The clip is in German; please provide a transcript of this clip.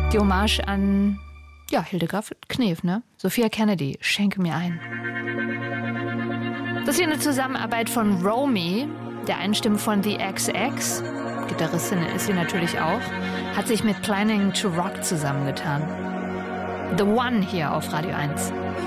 Die Hommage an, Hildegard Knef, ne? Sophia Kennedy, Schenke mir ein. Das ist hier eine Zusammenarbeit von Romy, der Einstimme von The XX, Gitarristin ist sie natürlich auch, hat sich mit Planning to Rock zusammengetan. The One hier auf Radio 1.